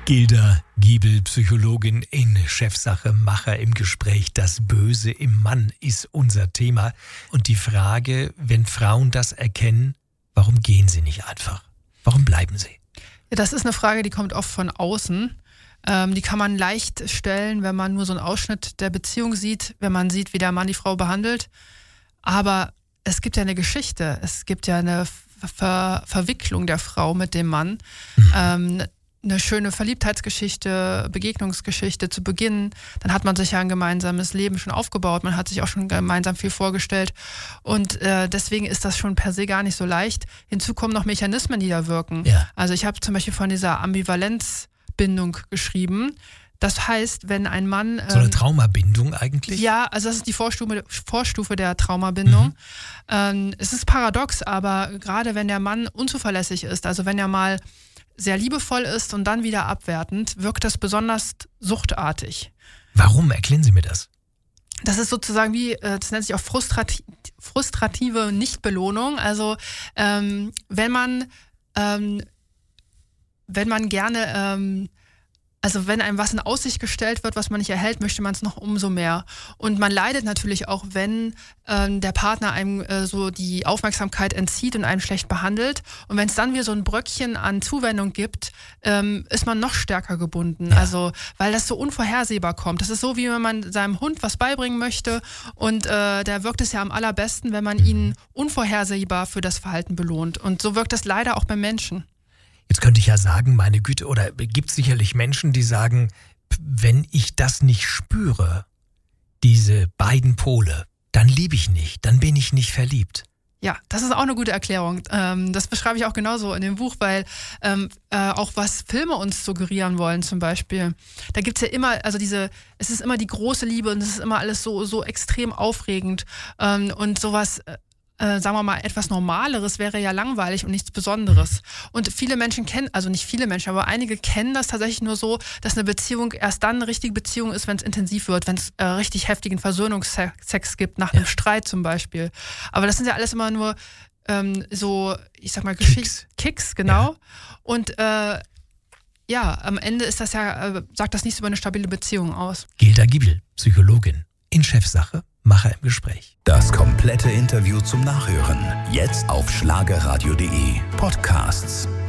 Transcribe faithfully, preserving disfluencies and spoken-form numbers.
Gilda Giebel, Psychologin in Chefsache, Macher im Gespräch. Das Böse im Mann ist unser Thema. Und die Frage, wenn Frauen das erkennen, warum gehen sie nicht einfach? Warum bleiben sie? Ja, das ist eine Frage, die kommt oft von außen. Ähm, die kann man leicht stellen, wenn man nur so einen Ausschnitt der Beziehung sieht, wenn man sieht, wie der Mann die Frau behandelt. Aber es gibt ja eine Geschichte, es gibt ja eine Ver- Verwicklung der Frau mit dem Mann. Mhm. Ähm, eine schöne Verliebtheitsgeschichte, Begegnungsgeschichte zu Beginn. Dann hat man sich ja ein gemeinsames Leben schon aufgebaut. Man hat sich auch schon gemeinsam viel vorgestellt. Und äh, deswegen ist das schon per se gar nicht so leicht. Hinzu kommen noch Mechanismen, die da wirken. Ja. Also ich habe zum Beispiel von dieser Ambivalenzbindung geschrieben. Das heißt, wenn ein Mann... Ähm, so eine Traumabindung eigentlich? Ja, also das ist die Vorstufe, Vorstufe der Traumabindung. Mhm. Ähm, es ist paradox, aber gerade wenn der Mann unzuverlässig ist, also wenn er mal sehr liebevoll ist und dann wieder abwertend, wirkt das besonders suchtartig. Warum? Erklären Sie mir das. Das ist sozusagen wie, das nennt sich auch frustrati- frustrative Nichtbelohnung. Also ähm, wenn man ähm, wenn man gerne, ähm, also wenn einem was in Aussicht gestellt wird, was man nicht erhält, möchte man es noch umso mehr. Und man leidet natürlich auch, wenn ähm, der Partner einem äh, so die Aufmerksamkeit entzieht und einen schlecht behandelt. Und wenn es dann wieder so ein Bröckchen an Zuwendung gibt, ähm, ist man noch stärker gebunden. Ja. Also, weil das so unvorhersehbar kommt. Das ist so, wie wenn man seinem Hund was beibringen möchte und äh, der wirkt es ja am allerbesten, wenn man ihn unvorhersehbar für das Verhalten belohnt. Und so wirkt es leider auch beim Menschen. Jetzt könnte ich ja sagen, meine Güte, oder gibt es sicherlich Menschen, die sagen, wenn ich das nicht spüre, diese beiden Pole, dann liebe ich nicht, dann bin ich nicht verliebt. Ja, das ist auch eine gute Erklärung. Ähm, das beschreibe ich auch genauso in dem Buch, weil ähm, äh, auch was Filme uns suggerieren wollen zum Beispiel, da gibt es ja immer, also diese, es ist immer die große Liebe und es ist immer alles so, so extrem aufregend ähm, und sowas... Äh, Äh, sagen wir mal, etwas Normaleres wäre ja langweilig und nichts Besonderes. Und viele Menschen kennen, also nicht viele Menschen, aber einige kennen das tatsächlich nur so, dass eine Beziehung erst dann eine richtige Beziehung ist, wenn es intensiv wird, wenn es äh, richtig heftigen Versöhnungsex gibt, nach ja. einem Streit zum Beispiel. Aber das sind ja alles immer nur ähm, so, ich sag mal, Geschichts- Kicks, genau. Ja. Und äh, ja, am Ende ist das ja, äh, sagt das nichts über eine stabile Beziehung aus. Gilda Giebel, Psychologin in Chefsache, Macher im Gespräch. Das komplette Interview zum Nachhören. Jetzt auf schlagerradio punkt de Podcasts.